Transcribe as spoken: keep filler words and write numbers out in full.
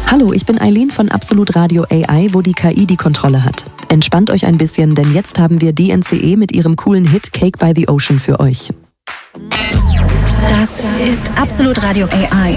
Hallo, ich bin Eileen von Absolut Radio A I, wo die K I die Kontrolle hat. Entspannt euch ein bisschen, denn jetzt haben wir D N C E mit ihrem coolen Hit Cake by the Ocean für euch. Das ist Absolut Radio A I.